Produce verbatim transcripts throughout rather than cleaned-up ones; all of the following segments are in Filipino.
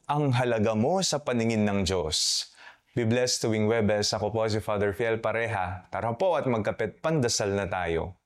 ang halaga mo sa paningin ng Diyos. Be blessed tuwing Webes. Ako po si Father Fiel Pareha. Tara po at magkapit pandasal na tayo.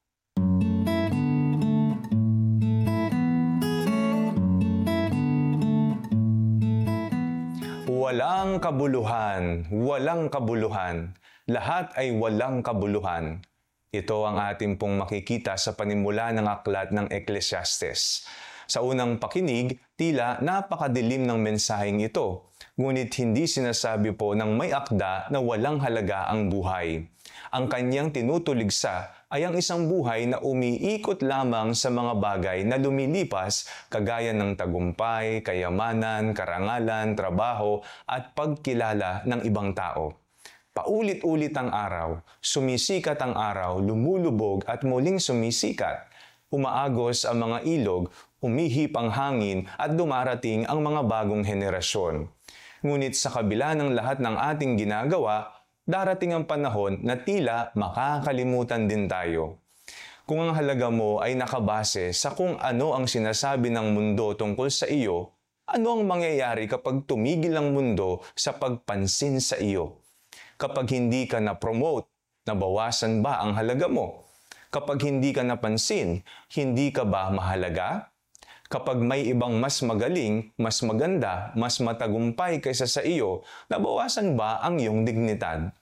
Walang kabuluhan, walang kabuluhan. Lahat ay walang kabuluhan. Ito ang ating pong makikita sa panimula ng aklat ng Ecclesiastes. Sa unang pakinig, tila napakadilim ng mensaheng ito. Ngunit hindi sinasabi po ng may akda na walang halaga ang buhay. Ang kanyang tinutuligsa ay ang isang buhay na umiikot lamang sa mga bagay na lumilipas kagaya ng tagumpay, kayamanan, karangalan, trabaho at pagkilala ng ibang tao. Paulit-ulit ang araw, sumisikat ang araw, lumulubog at muling sumisikat. Umaagos ang mga ilog, umihip ang hangin at dumarating ang mga bagong henerasyon. Ngunit sa kabila ng lahat ng ating ginagawa, darating ang panahon na tila makakalimutan din tayo. Kung ang halaga mo ay nakabase sa kung ano ang sinasabi ng mundo tungkol sa iyo, ano ang mangyayari kapag tumigil ang mundo sa pagpansin sa iyo? Kapag hindi ka na-promote, nabawasan ba ang halaga mo? Kapag hindi ka napansin, hindi ka ba mahalaga? Kapag may ibang mas magaling, mas maganda, mas matagumpay kaysa sa iyo, nabawasan ba ang iyong dignidad?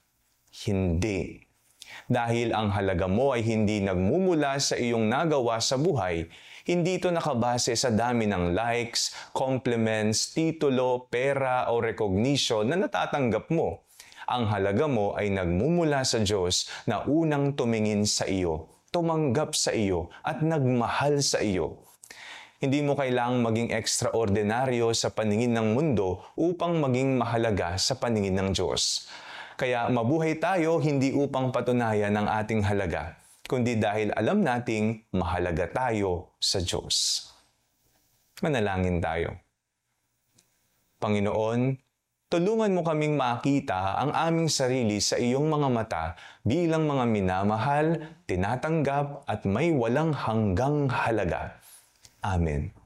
Hindi. Dahil ang halaga mo ay hindi nagmumula sa iyong nagawa sa buhay, hindi ito nakabase sa dami ng likes, compliments, titulo, pera o recognition na natatanggap mo. Ang halaga mo ay nagmumula sa Diyos na unang tumingin sa iyo, tumanggap sa iyo at nagmahal sa iyo. Hindi mo kailangang maging ekstraordinaryo sa paningin ng mundo upang maging mahalaga sa paningin ng Diyos. Kaya mabuhay tayo hindi upang patunayan ang ating halaga, kundi dahil alam nating mahalaga tayo sa Diyos. Manalangin tayo. Panginoon, tulungan mo kaming makita ang aming sarili sa iyong mga mata bilang mga minamahal, tinatanggap at may walang hanggang halaga. Amen.